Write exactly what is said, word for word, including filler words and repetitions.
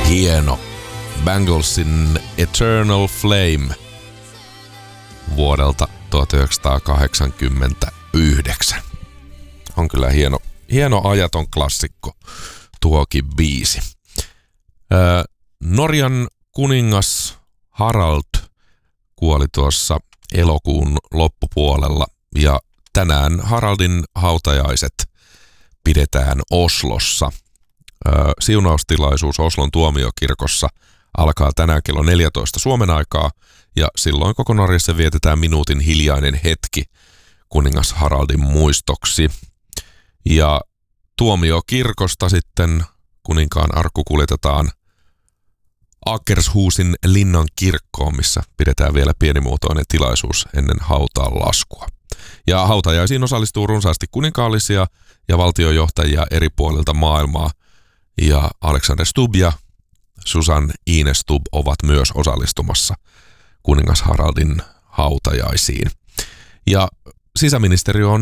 hieno Banglesin Eternal Flame vuodelta tuhatyhdeksänsataakahdeksankymmentäyhdeksän. On kyllä hieno, hieno ajaton klassikko tuokin biisi. Öö, Norjan kuningas Harald kuoli tuossa elokuun loppupuolella ja tänään Haraldin hautajaiset pidetään Oslossa. Öö, siunaustilaisuus Oslon tuomiokirkossa alkaa tänään kello neljätoista Suomen aikaa ja silloin koko Norjassa vietetään minuutin hiljainen hetki kuningas Haraldin muistoksi. Ja tuomiokirkosta sitten kuninkaan arkku kuljetetaan Akershusin linnan kirkkoon, missä pidetään vielä pienimuotoinen tilaisuus ennen hautaan laskua. Ja hautajaisiin osallistuu runsaasti kuninkaallisia ja valtiojohtajia eri puolilta maailmaa. Ja Alexander Stubb ja Susan Ine Stubb ovat myös osallistumassa kuningas Haraldin hautajaisiin. Ja sisäministeriö on